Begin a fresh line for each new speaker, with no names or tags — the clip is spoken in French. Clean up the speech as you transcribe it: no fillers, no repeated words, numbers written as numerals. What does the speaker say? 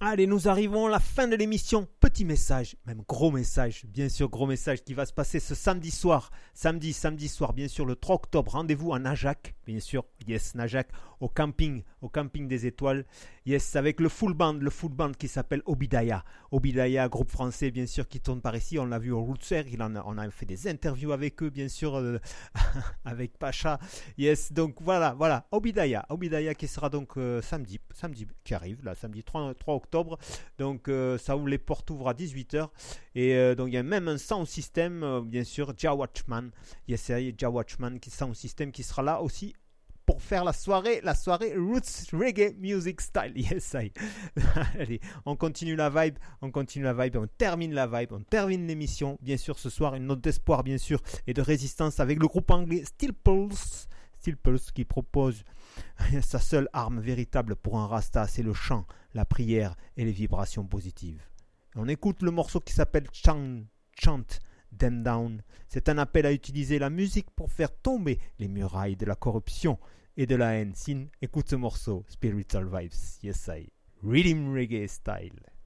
Allez, nous arrivons à la fin de l'émission. Petit message, même gros message, bien sûr, gros message qui va se passer ce samedi soir. Samedi soir, bien sûr, le 3 octobre. Rendez-vous à Najac, bien sûr, yes, Najac, au camping des étoiles. Yes, avec le full band qui s'appelle Obidaya. Obidaya, groupe français, bien sûr, qui tourne par ici. On l'a vu au Rootser, on a fait des interviews avec eux, bien sûr, avec Pacha. Yes, donc voilà, Obidaya qui sera donc samedi qui arrive, là, samedi 3 octobre. Donc ça ouvre, les portes ouvrent à 18h. Et donc il y a même un sound system, bien sûr, Jah Watchman. Yes, Jah Watchman, sound system qui sera là aussi pour faire la soirée Roots Reggae Music Style. Yes, allez, on continue la vibe, on termine termine l'émission. Bien sûr, ce soir, une note d'espoir, bien sûr, et de résistance avec le groupe anglais Steel Pulse qui propose sa seule arme véritable pour un Rasta, c'est le chant, la prière et les vibrations positives. On écoute le morceau qui s'appelle Chant Them Down. C'est un appel à utiliser la musique pour faire tomber les murailles de la corruption et de la haine. Sin, écoute ce morceau, Spiritual Vibes, yes I, Rhythm Reggae Style.